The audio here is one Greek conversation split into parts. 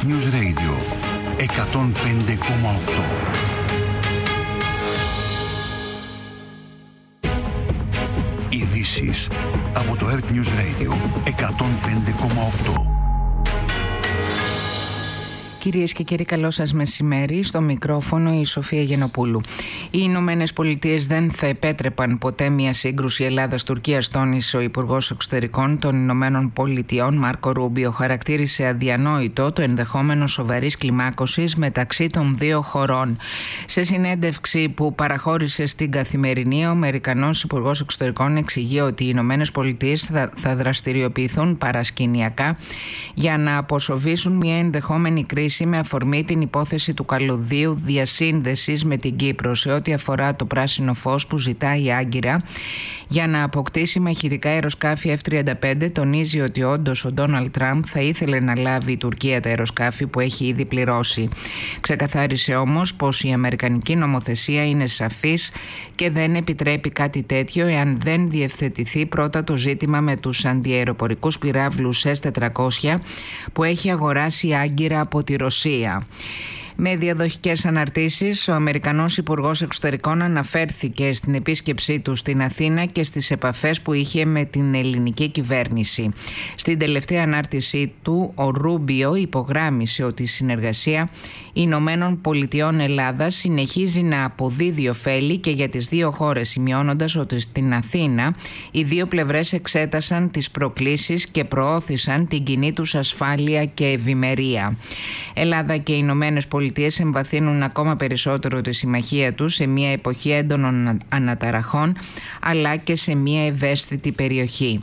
News Radio 105,8. Ειδήσεις από το Earth News Radio 105,8. Κυρίες και κύριοι, καλό σας μεσημέρι. Στο μικρόφωνο η Σοφία Γενοπούλου. Οι Ηνωμένες Πολιτείες δεν θα επέτρεπαν ποτέ μια σύγκρουση Ελλάδας-Τουρκίας, τόνισε ο Υπουργός Εξωτερικών των Ηνωμένων Πολιτειών Μάρκο Ρούμπιο. Χαρακτήρισε αδιανόητο το ενδεχόμενο σοβαρής κλιμάκωσης μεταξύ των δύο χωρών. Σε συνέντευξη που παραχώρησε στην Καθημερινή, ο Αμερικανός Υπουργός Εξωτερικών εξηγεί ότι οι Ηνωμένες Πολιτείες θα δραστηριοποιηθούν παρασκηνιακά για να αποσοβήσουν μια ενδεχόμενη κρίση με αφορμή την υπόθεση του καλωδίου διασύνδεσης με την Κύπρο σε ό,τι αφορά το πράσινο φως που ζητάει η Άγκυρα για να αποκτήσει μαχητικά αεροσκάφη F-35. Τονίζει ότι όντως ο Ντόναλντ Τραμπ θα ήθελε να λάβει η Τουρκία τα αεροσκάφη που έχει ήδη πληρώσει. Ξεκαθάρισε όμως πως η αμερικανική νομοθεσία είναι σαφής και δεν επιτρέπει κάτι τέτοιο εάν δεν διευθετηθεί πρώτα το ζήτημα με τους αντιαεροπορικούς πυράβλους S-400 που έχει αγοράσει η Άγκυρα από τη Ρωσία. Με διαδοχικές αναρτήσεις, ο Αμερικανός Υπουργός Εξωτερικών αναφέρθηκε στην επίσκεψή του στην Αθήνα και στις επαφές που είχε με την ελληνική κυβέρνηση. Στην τελευταία ανάρτησή του, ο Ρούμπιο υπογράμμισε ότι η συνεργασία Ηνωμένων Πολιτειών Ελλάδας συνεχίζει να αποδίδει ωφέλη και για τις δύο χώρες, σημειώνοντας ότι στην Αθήνα οι δύο πλευρές εξέτασαν τις προκλήσεις και προώθησαν την κοινή τους ασφάλεια και ευημερία. Ελλάδα και οι Ηνωμένες Πολιτείες εμβαθύνουν ακόμα περισσότερο τη συμμαχία τους σε μια εποχή έντονων αναταραχών αλλά και σε μια ευαίσθητη περιοχή.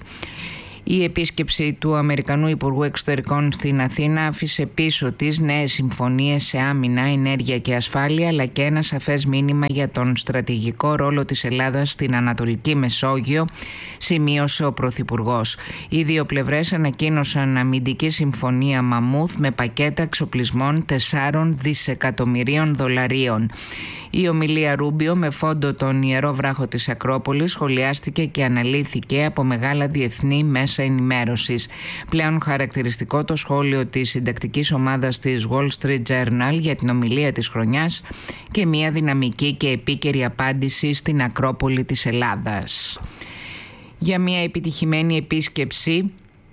Η επίσκεψη του Αμερικανού Υπουργού Εξωτερικών στην Αθήνα άφησε πίσω τις νέες συμφωνίες σε άμυνα, ενέργεια και ασφάλεια, αλλά και ένα σαφές μήνυμα για τον στρατηγικό ρόλο της Ελλάδας στην Ανατολική Μεσόγειο, σημείωσε ο Πρωθυπουργός. Οι δύο πλευρές ανακοίνωσαν αμυντική συμφωνία Μαμούθ με πακέτα εξοπλισμών 4 δισεκατομμυρίων δολαρίων. Η ομιλία Ρούμπιο με φόντο τον Ιερό Βράχο της Ακρόπολης σχολιάστηκε και αναλύθηκε από μεγάλα διεθνή μέσα ενημέρωσης. Πλέον χαρακτηριστικό το σχόλιο της συντακτικής ομάδας της Wall Street Journal για την ομιλία της χρονιάς και μια δυναμική και επίκαιρη απάντηση στην Ακρόπολη της Ελλάδας. Για μια επιτυχημένη επίσκεψη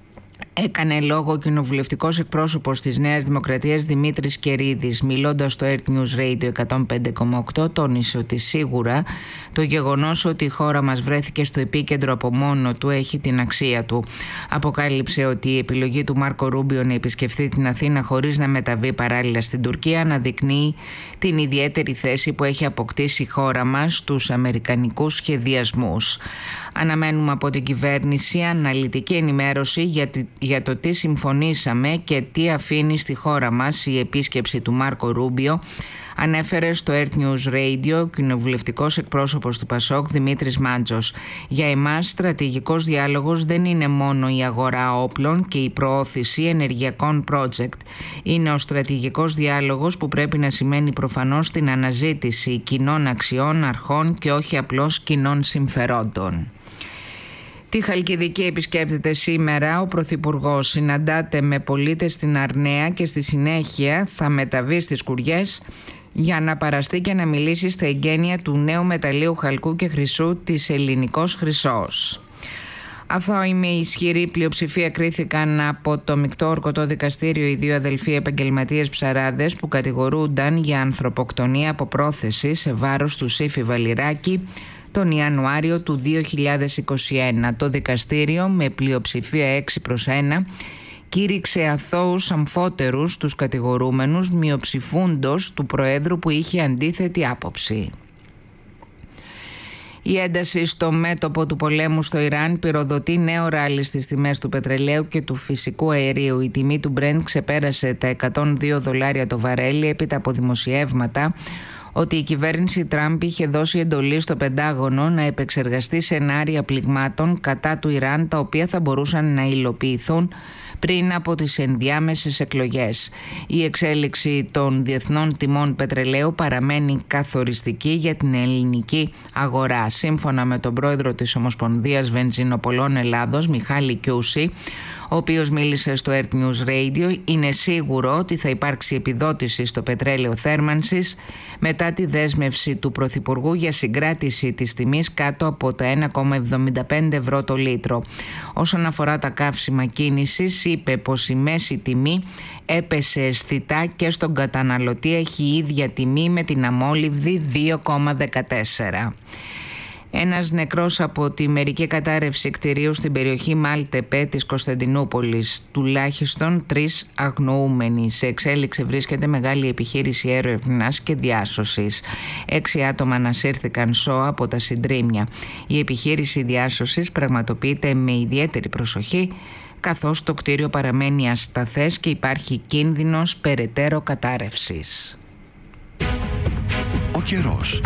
έκανε λόγο ο κοινοβουλευτικός εκπρόσωπος της Νέας Δημοκρατίας Δημήτρης Κερίδης. Μιλώντας στο Earth News Radio 105,8, τόνισε ότι σίγουρα το γεγονός ότι η χώρα μας βρέθηκε στο επίκεντρο από μόνο του έχει την αξία του. Αποκάλυψε ότι η επιλογή του Μάρκο Ρούμπιο να επισκεφθεί την Αθήνα χωρίς να μεταβεί παράλληλα στην Τουρκία αναδεικνύει την ιδιαίτερη θέση που έχει αποκτήσει η χώρα μας στους αμερικανικούς σχεδιασμούς. Αναμένουμε από την κυβέρνηση αναλυτική ενημέρωση για το τι συμφωνήσαμε και τι αφήνει στη χώρα μας η επίσκεψη του Μάρκο Ρούμπιο, ανέφερε στο Earth News Radio ο κοινοβουλευτικός εκπρόσωπος του ΠΑΣΟΚ Δημήτρης Μάντζος. Για εμάς, στρατηγικός διάλογος δεν είναι μόνο η αγορά όπλων και η προώθηση ενεργειακών project. Είναι ο στρατηγικός διάλογος που πρέπει να σημαίνει προφανώς την αναζήτηση κοινών αξιών, αρχών και όχι απλώς κοινών συμφερόντων. Τη Χαλκιδική επισκέπτεται σήμερα ο Πρωθυπουργός. Συναντάται με πολίτες στην Αρναία και στη συνέχεια θα μεταβεί στις Κουριές για να παραστεί και να μιλήσει στα εγγένεια του νέου μεταλλείου χαλκού και χρυσού της Ελληνικός Χρυσός. Αθώοι με ισχυρή πλειοψηφία κρίθηκαν από το Μεικτό Ορκωτό Δικαστήριο οι δύο αδελφοί επαγγελματίες ψαράδες που κατηγορούνταν για ανθρωποκτονία από πρόθεση σε βάρος του Σύφη Βαλιράκη τον Ιανουάριο του 2021. Το δικαστήριο με πλειοψηφία 6-1 κήρυξε αθώους αμφότερους τους κατηγορούμενους, μειοψηφούντος του Προέδρου που είχε αντίθετη άποψη. Η ένταση στο μέτωπο του πολέμου στο Ιράν πυροδοτεί νέο ράλι στις τιμές του πετρελαίου και του φυσικού αερίου. Η τιμή του Brent ξεπέρασε τα $102 το βαρέλι έπειτα από δημοσιεύματα ότι η κυβέρνηση Τραμπ είχε δώσει εντολή στο Πεντάγωνο να επεξεργαστεί σενάρια πληγμάτων κατά του Ιράν, τα οποία θα μπορούσαν να υλοποιηθούν πριν από τις ενδιάμεσες εκλογές. Η εξέλιξη των διεθνών τιμών πετρελαίου παραμένει καθοριστική για την ελληνική αγορά. Σύμφωνα με τον πρόεδρο της Ομοσπονδίας Βενζινοπολών Ελλάδος, Μιχάλη Κιούση, ο οποίος μίλησε στο Earth News Radio. Είναι σίγουρο ότι θα υπάρξει επιδότηση στο πετρέλαιο θέρμανσης μετά τη δέσμευση του Πρωθυπουργού για συγκράτηση της τιμής κάτω από τα 1,75 ευρώ το λίτρο. Όσον αφορά τα καύσιμα κίνησης, είπε πως η μέση τιμή έπεσε αισθητά και στον καταναλωτή έχει ίδια τιμή με την αμόλυβδη 2,14. Ένας νεκρός από τη μερική κατάρρευση κτηρίου στην περιοχή Μάλτεπε της Κωνσταντινούπολης. Τουλάχιστον 3 αγνοούμενοι. Σε εξέλιξη βρίσκεται μεγάλη επιχείρηση έρευνας και διάσωσης. 6 άτομα ανασύρθηκαν σώα από τα συντρίμμια. Η επιχείρηση διάσωσης πραγματοποιείται με ιδιαίτερη προσοχή, καθώς το κτίριο παραμένει ασταθές και υπάρχει κίνδυνος περαιτέρω κατάρρευσης. Ο καιρός.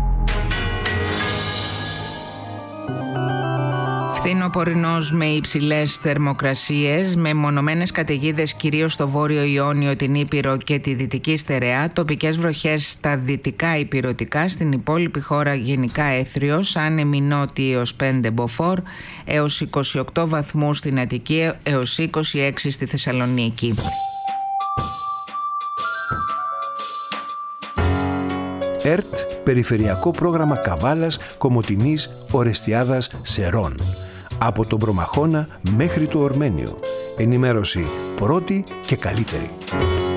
Φθινοπορεινός με υψηλές θερμοκρασίες, με μονομένες καταιγίδες κυρίως στο Βόρειο Ιόνιο, την Ήπειρο και τη Δυτική Στερεά, τοπικές βροχές στα δυτικά ηπειρωτικά, στην υπόλοιπη χώρα γενικά έθριος, άνεμοι νότιος 5 μποφόρ, έως 28 βαθμούς στην Αττική, έως 26 στη Θεσσαλονίκη. ΕΡΤ, Περιφερειακό Πρόγραμμα Καβάλας, Κομοτηνής, Ορεστιάδας, Σερών. Από τον Προμαχώνα μέχρι το Ορμένιο. Ενημέρωση πρώτη και καλύτερη.